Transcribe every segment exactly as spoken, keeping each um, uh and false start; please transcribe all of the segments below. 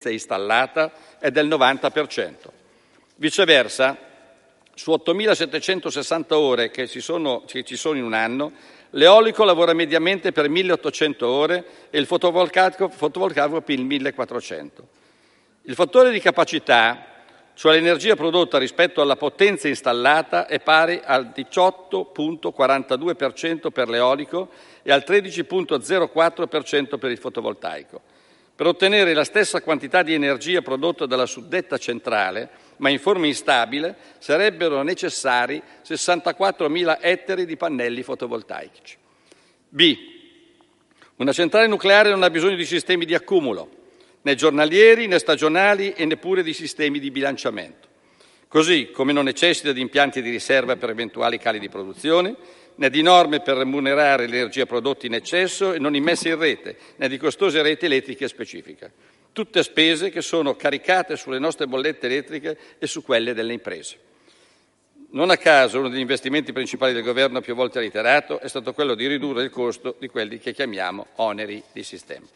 installata è del novanta per cento. Viceversa, su ottomilasettecentosessanta ore che ci sono, che ci sono in un anno, l'eolico lavora mediamente per milleottocento ore e il fotovoltaico, fotovoltaico per millequattrocento. Il fattore di capacità, cioè l'energia prodotta rispetto alla potenza installata, è pari al diciotto virgola quarantadue per cento per l'eolico e al tredici virgola zero quattro per cento per il fotovoltaico. Per ottenere la stessa quantità di energia prodotta dalla suddetta centrale, ma in forma instabile, sarebbero necessari sessantaquattromila ettari di pannelli fotovoltaici. B. Una centrale nucleare non ha bisogno di sistemi di accumulo, né giornalieri, né stagionali e neppure di sistemi di bilanciamento. Così come non necessita di impianti di riserva per eventuali cali di produzione, né di norme per remunerare l'energia prodotta in eccesso e non immessa in rete, né di costose reti elettriche specifiche. Tutte spese che sono caricate sulle nostre bollette elettriche e su quelle delle imprese. Non a caso uno degli investimenti principali del Governo, più volte reiterato, è stato quello di ridurre il costo di quelli che chiamiamo oneri di sistema.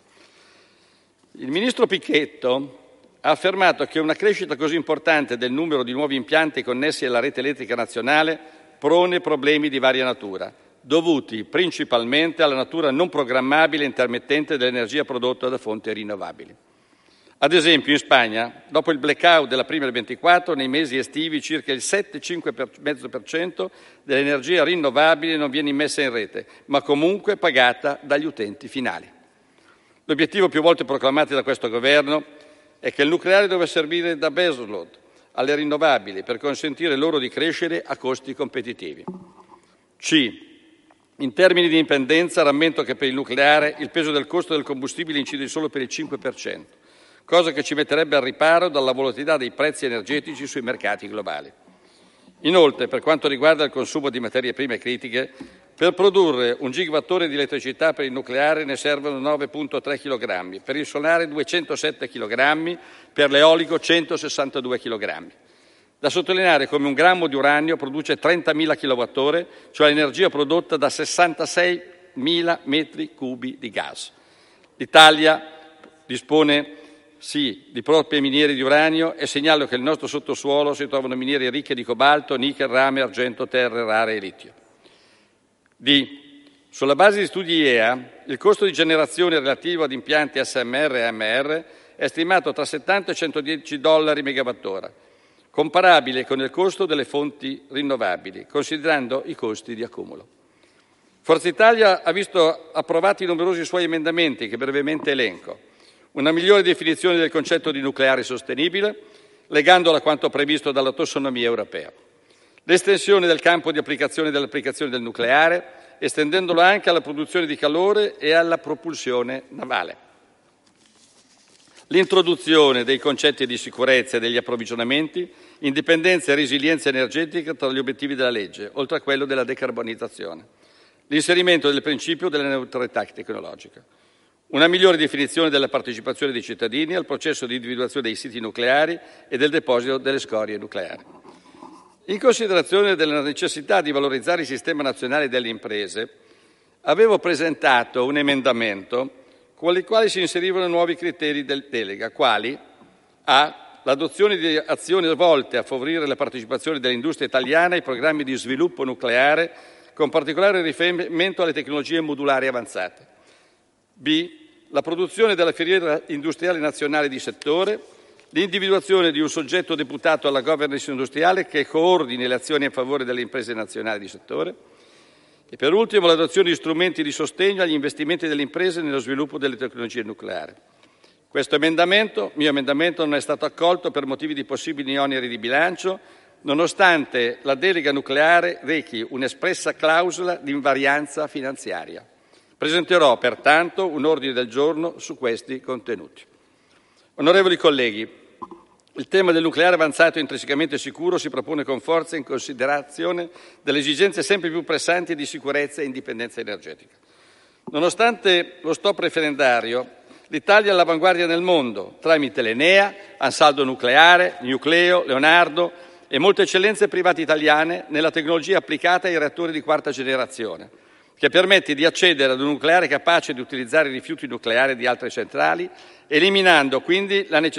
Il ministro Pichetto ha affermato che una crescita così importante del numero di nuovi impianti connessi alla rete elettrica nazionale pone problemi di varia natura, dovuti principalmente alla natura non programmabile e intermittente dell'energia prodotta da fonti rinnovabili. Ad esempio, in Spagna, dopo il blackout dell'aprile del ventiquattro, nei mesi estivi circa il sette virgola cinque per cento dell'energia rinnovabile non viene immessa in rete, ma comunque pagata dagli utenti finali. L'obiettivo più volte proclamato da questo Governo è che il nucleare deve servire da baseload alle rinnovabili per consentire loro di crescere a costi competitivi. C. In termini di indipendenza, rammento che per il nucleare il peso del costo del combustibile incide solo per il cinque per cento, cosa che ci metterebbe al riparo dalla volatilità dei prezzi energetici sui mercati globali. Inoltre, per quanto riguarda il consumo di materie prime critiche, per produrre un gigawattora di elettricità per il nucleare ne servono nove virgola tre chilogrammi, per il solare duecentosette chilogrammi, per l'eolico centosessantadue chilogrammi. Da sottolineare come un grammo di uranio produce trentamila kilowattora, cioè l'energia prodotta da sessantaseimila metri cubi di gas. L'Italia dispone sì di proprie miniere di uranio e segnalo che nel nostro sottosuolo si trovano miniere ricche di cobalto, nichel, rame, argento, terre rare e litio. D. Sulla base di studi I E A, il costo di generazione relativo ad impianti S M R e A M R è stimato tra settanta e centodieci dollari megawattora, comparabile con il costo delle fonti rinnovabili, considerando i costi di accumulo. Forza Italia ha visto approvati numerosi suoi emendamenti, che brevemente elenco. Una migliore definizione del concetto di nucleare sostenibile, legandolo a quanto previsto dalla tassonomia europea. L'estensione del campo di applicazione dell'applicazione del nucleare, estendendolo anche alla produzione di calore e alla propulsione navale. L'introduzione dei concetti di sicurezza e degli approvvigionamenti, indipendenza e resilienza energetica tra gli obiettivi della legge, oltre a quello della decarbonizzazione. L'inserimento del principio della neutralità tecnologica. Una migliore definizione della partecipazione dei cittadini al processo di individuazione dei siti nucleari e del deposito delle scorie nucleari. In considerazione della necessità di valorizzare il sistema nazionale delle imprese, avevo presentato un emendamento con il quale si inserivano nuovi criteri del delega, quali a. l'adozione di azioni volte a favorire la partecipazione dell'industria italiana ai programmi di sviluppo nucleare, con particolare riferimento alle tecnologie modulari avanzate. B. La produzione della filiera industriale nazionale di settore, l'individuazione di un soggetto deputato alla governance industriale che coordini le azioni a favore delle imprese nazionali di settore e, per ultimo, l'adozione di strumenti di sostegno agli investimenti delle imprese nello sviluppo delle tecnologie nucleari. Questo emendamento, mio emendamento, non è stato accolto per motivi di possibili oneri di bilancio, nonostante la delega nucleare rechi un'espressa clausola di invarianza finanziaria. Presenterò pertanto un ordine del giorno su questi contenuti. Onorevoli colleghi, il tema del nucleare avanzato e intrinsecamente sicuro si propone con forza in considerazione delle esigenze sempre più pressanti di sicurezza e indipendenza energetica. Nonostante lo stop referendario, l'Italia è all'avanguardia nel mondo tramite l'Enea, Ansaldo Nucleare, Nucleo, Leonardo e molte eccellenze private italiane nella tecnologia applicata ai reattori di quarta generazione, che permette di accedere ad un nucleare capace di utilizzare i rifiuti nucleari di altre centrali, eliminando quindi la necessità